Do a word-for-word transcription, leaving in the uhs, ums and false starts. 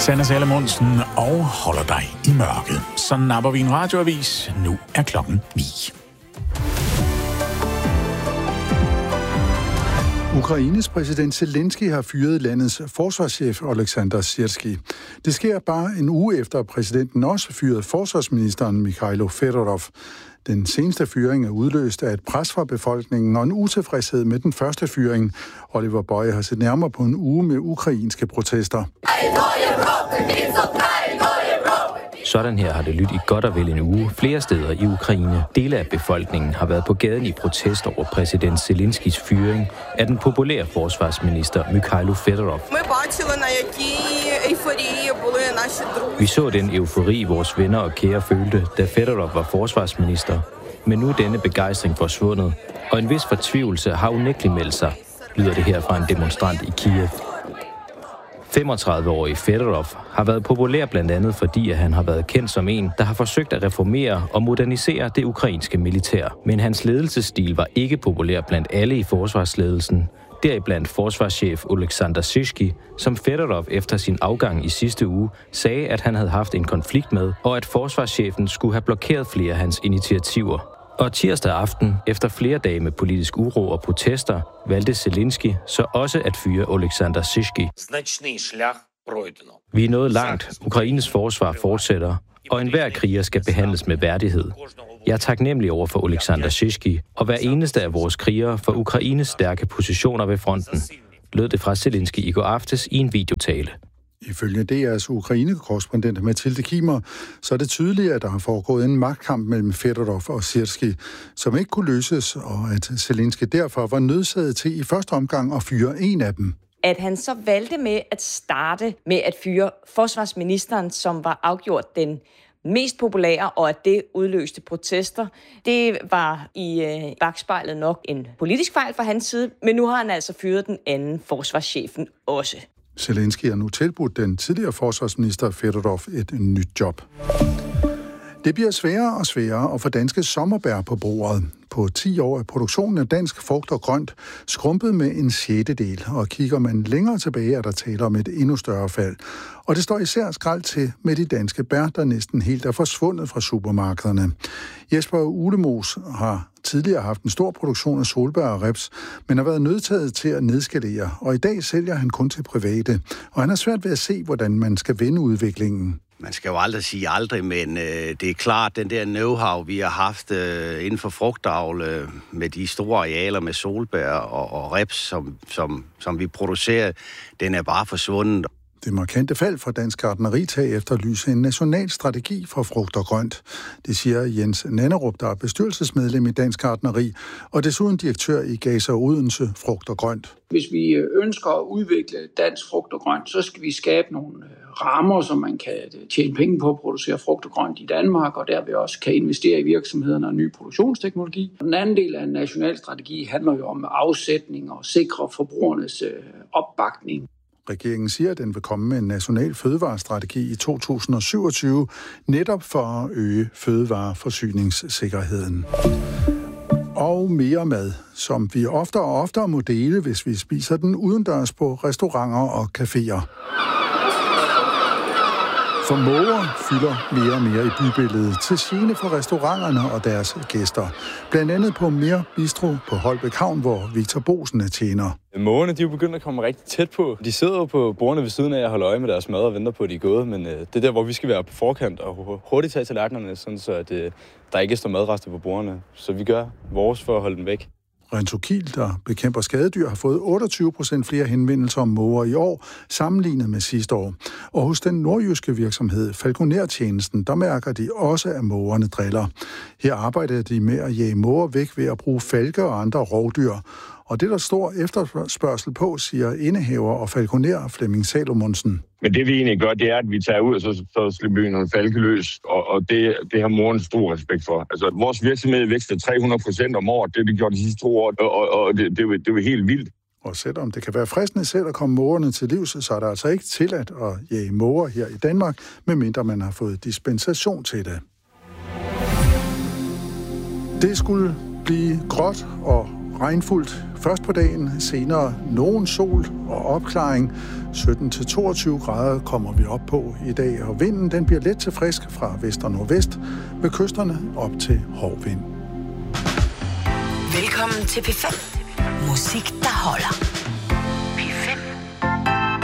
Sanne Salomonsen og holder dig i mørket. Så napper vi en radioavis. Nu er klokken ni. Ukraines præsident Zelensky har fyret landets forsvarschef Oleksandr Syrskij. Det sker bare en uge efter, at præsidenten også fyrede forsvarsministeren Mikhailo Fedorov. Den seneste fyring er udløst af et pres fra befolkningen og en utilfredshed med den første fyring. Oliver Boye har set nærmere på en uge med ukrainske protester. Sådan her har det lyttet i godt og vel en uge flere steder i Ukraine. Dele af befolkningen har været på gaden i protest over præsident Zelenskijs fyring af den populære forsvarsminister Mikhailo Fedorov. Vi så den eufori, vores venner og kære følte, da Fedorov var forsvarsminister. Men nu er denne begejstring forsvundet, og en vis fortvivlelse har unægteligt meldt sig, lyder det her fra en demonstrant i Kiev. femogtredive-årige Fedorov har været populær blandt andet fordi, at han har været kendt som en, der har forsøgt at reformere og modernisere det ukrainske militær. Men hans ledelsesstil var ikke populær blandt alle i forsvarsledelsen. Deriblandt forsvarschef Oleksandr Syrskij, som Fedorov efter sin afgang i sidste uge sagde, at han havde haft en konflikt med, og at forsvarschefen skulle have blokeret flere af hans initiativer. Og tirsdag aften, efter flere dage med politisk uro og protester, valgte Zelensky så også at fyre Oleksandr Syrskij. Vi er nået langt. Ukraines forsvar fortsætter, og enhver kriger skal behandles med værdighed. Jeg er taknemmelig over for Oleksandr Syrskij og hver eneste af vores krigere for Ukraines stærke positioner ved fronten, lød det fra Zelensky i går aftes i en videotale. Ifølge D R's Ukraine-korrespondent Mathilde Kimer, så er det tydeligt, at der har foregået en magtkamp mellem Fedorov og Syrskij, som ikke kunne løses, og at Zelensky derfor var nødsaget til i første omgang at fyre en af dem. At han så valgte med at starte med at fyre forsvarsministeren, som var afgjort den mest populære, og at det udløste protester, det var i øh, bagspejlet nok en politisk fejl fra hans side, men nu har han altså fyret den anden, forsvarschefen, også. Zelensky har nu tilbudt den tidligere forsvarsminister Fedorov et nyt job. Det bliver sværere og sværere at få danske sommerbær på bordet. På ti år er produktionen af dansk frugt og grønt skrumpet med en sjettedel, og kigger man længere tilbage, er der tale om et endnu større fald. Og det står især skralt til med de danske bær, der næsten helt er forsvundet fra supermarkederne. Jesper Ulemos har tidligere haft en stor produktion af solbær og reps, men har været nødtaget til at nedskalere, og i dag sælger han kun til private. Og han har svært ved at se, hvordan man skal vende udviklingen. Man skal jo aldrig sige aldrig, men øh, det er klart, den der know-how, vi har haft øh, inden for frugtavl øh, med de store arealer med solbær og, og reps, som, som, som vi producerer, den er bare forsvundet. Det markante fald fra Dansk Gartneri tager efterlyse en national strategi for frugt og grønt. Det siger Jens Nannerup, der er bestyrelsesmedlem i Dansk Gartneri, og desuden direktør i Gaser Odense Frugt og Grønt. Hvis vi ønsker at udvikle dansk frugt og grønt, så skal vi skabe nogle rammer, så man kan tjene penge på at producere frugt og grønt i Danmark, og derved også kan investere i virksomhederne og ny produktionsteknologi. Den anden del af en national strategi handler jo om afsætning og sikre forbrugernes opbakning. Regeringen siger, at den vil komme med en national fødevarestrategi i to tusind og syvogtyve, netop for at øge fødevareforsyningssikkerheden. Og mere mad, som vi oftere og oftere må dele, hvis vi spiser den udendørs på restauranter og caféer. For måger fylder mere og mere i bybilledet til gene for restauranterne og deres gæster. Blandt andet på Mere Bistro på Holbæk Havn, hvor Victor Bosen er tjener. Mågerne, de er jo begyndt at komme rigtig tæt på. De sidder jo på bordene ved siden af at holde øje med deres mad og venter på, at de er gået. Men øh, det er der, hvor vi skal være på forkant og hurtigt tage tallerkenerne, sådan så at, øh, der ikke står madrester på bordene. Så vi gør vores for at holde dem væk. Rentokil, der bekæmper skadedyr, har fået otteogtyve procent flere henvendelser om måger i år, sammenlignet med sidste år. Og hos den nordjyske virksomhed Falconer-tjenesten, der mærker de også, at mågerne driller. Her arbejder de med at jage måger væk ved at bruge falke og andre rovdyr. Og det er der stor efterspørgsel på, siger indehaver og falconer Flemming Salomonsen. Men det vi egentlig gør, det er, at vi tager ud, og så, så slipper vi nogle falke løs, og, og det, det har mågerne stor respekt for. Altså, vores virksomhed vækster tre hundrede procent om året, det har de gjort de sidste to år, og, og det, det, det er helt vildt. Og selvom det kan være fristende selv at komme mågerne til livs, så er der altså ikke tilladt at jage måger her i Danmark, medmindre man har fået dispensation til det. Det skulle blive gråt og regnfuldt først på dagen, senere nogen sol og opklaring. sytten til toogtyve grader kommer vi op på i dag, og vinden den bliver let til frisk fra vest og nordvest, med kysterne op til hård vind. Velkommen til P fem. Musik, der holder.